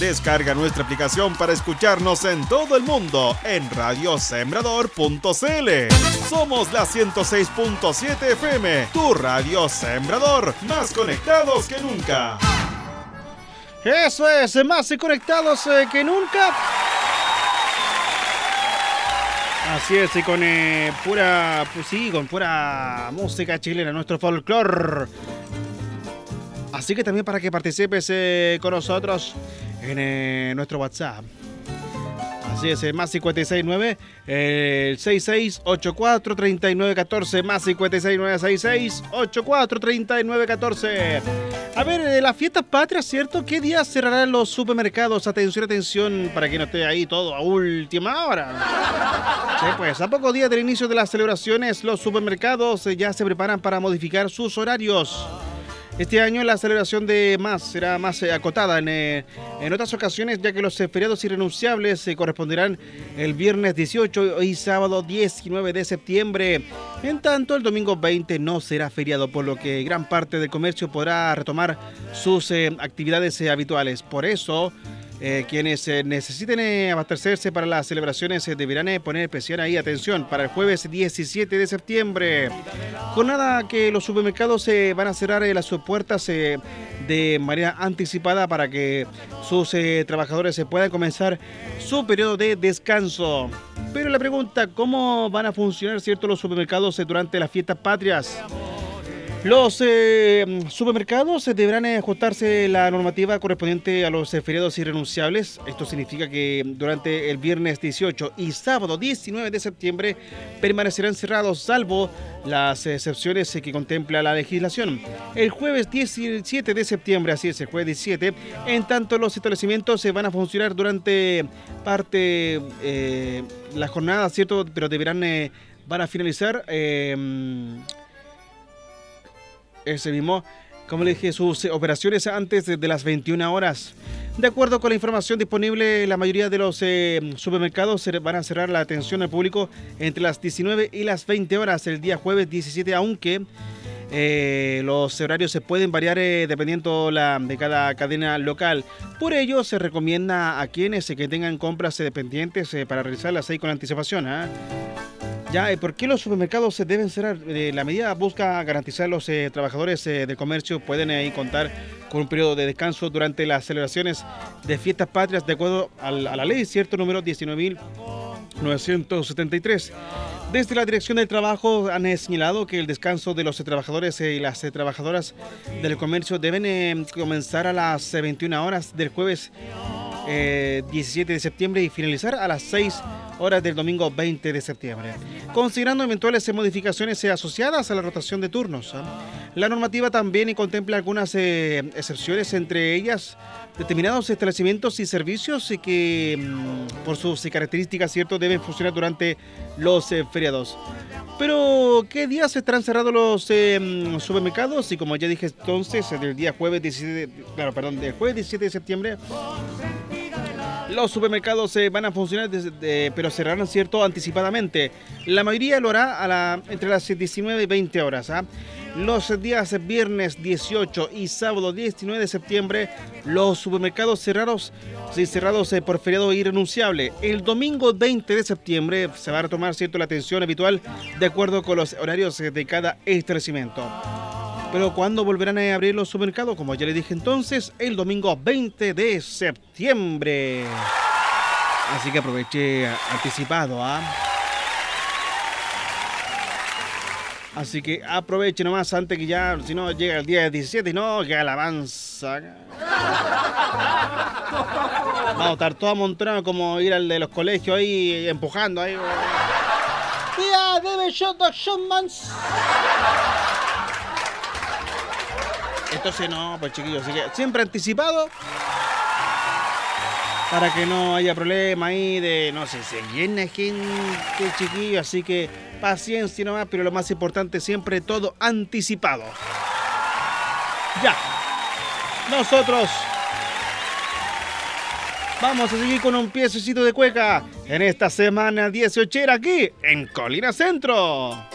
Descarga nuestra aplicación para escucharnos en todo el mundo en radiosembrador.cl. Somos la 106.7 FM, tu radio Sembrador, más conectados que nunca. Eso es, más conectados que nunca. Así es, y con con pura música chilena, nuestro folclore. Así que también para que participes con nosotros en nuestro WhatsApp. Así es, más 569 66843914, más 56966843914. A ver, las fiestas patrias, ¿cierto? ¿Qué días cerrarán los supermercados? Atención, atención, para que no esté ahí todo a última hora. Sí, pues a pocos días del inicio de las celebraciones, los supermercados ya se preparan para modificar sus horarios. Este año la celebración será más acotada en otras ocasiones, ya que los feriados irrenunciables corresponderán el viernes 18 y sábado 19 de septiembre. En tanto, el domingo 20 no será feriado, por lo que gran parte del comercio podrá retomar sus actividades habituales. Por eso, quienes necesiten abastecerse para las celebraciones deberán poner especial atención para el jueves 17 de septiembre. Jornada que los supermercados van a cerrar las puertas de manera anticipada para que sus trabajadores puedan comenzar su periodo de descanso. Pero la pregunta, ¿cómo van a funcionar, cierto, los supermercados durante las fiestas patrias? Los supermercados deberán ajustarse la normativa correspondiente a los feriados irrenunciables. Esto significa que durante el viernes 18 y sábado 19 de septiembre permanecerán cerrados, salvo las excepciones que contempla la legislación. El jueves 17 de septiembre, así es, el jueves 17, en tanto los establecimientos se van a funcionar durante parte la jornada, ¿cierto? Pero van a finalizar ese mismo, como le dije, sus operaciones antes de las 21 horas. De acuerdo con la información disponible, la mayoría de los supermercados van a cerrar la atención al público entre las 19 y las 20 horas el día jueves 17, aunque los horarios se pueden variar dependiendo de cada cadena local. Por ello, se recomienda a quienes que tengan compras pendientes para realizarlas ahí con anticipación. ¿Por qué los supermercados se deben cerrar? La medida busca garantizar los trabajadores del comercio pueden contar con un periodo de descanso durante las celebraciones de fiestas patrias de acuerdo a la ley, cierto, número 19.973. Desde la Dirección del Trabajo han señalado que el descanso de los trabajadores y las trabajadoras del comercio deben comenzar a las 21 horas del jueves 17 de septiembre y finalizar a las 6 horas del domingo 20 de septiembre, considerando eventuales modificaciones asociadas a la rotación de turnos. La normativa también contempla algunas excepciones, entre ellas determinados establecimientos y servicios que por sus características, cierto, deben funcionar durante los feriados. Pero, ¿qué días estarán cerrados los supermercados? Y como ya dije entonces, del día jueves 17, del jueves 17 de septiembre, los supermercados van a funcionar, pero cerrarán, cierto, anticipadamente. La mayoría lo hará entre las 19 y 20 horas. Los días viernes 18 y sábado 19 de septiembre, los supermercados cerrados por feriado irrenunciable. El domingo 20 de septiembre se va a retomar, cierto, la atención habitual de acuerdo con los horarios de cada establecimiento. Pero ¿cuándo volverán a abrir los supermercados? Como ya les dije entonces, el domingo 20 de septiembre. Así que aproveché anticipado, Así que aproveche nomás antes que ya, si no llega el día 17 y no, que alabanza. Vamos a estar todo amontonado como ir al de los colegios ahí empujando ahí. ¡Tía, debe shot the shotmans! Entonces no, pues chiquillos, así que siempre anticipado para que no haya problema ahí de, no sé, se llena gente, chiquillos, así que paciencia nomás, pero lo más importante siempre todo anticipado. Ya, nosotros vamos a seguir con un piececito de cueca en esta semana 18 aquí en Colina Centro.